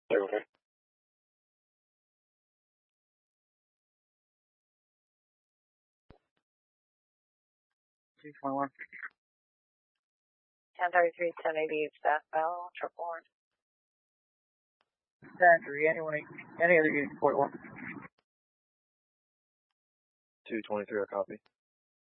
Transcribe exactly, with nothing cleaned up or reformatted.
Okay. two twenty-one. ten thirty-three, ten eighty-eight, staff battle, triple one. ten three, anyway, any other unit, forty-one. two twenty-three, I copy.